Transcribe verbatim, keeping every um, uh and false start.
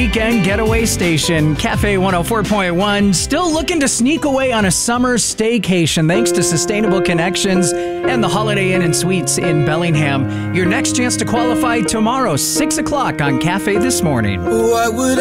weekend getaway station, Cafe one oh four point one. Still looking to sneak away on a summer staycation thanks to Sustainable Connections and the Holiday Inn and Suites in Bellingham. Your next chance to qualify tomorrow, six o'clock on Cafe This Morning. What would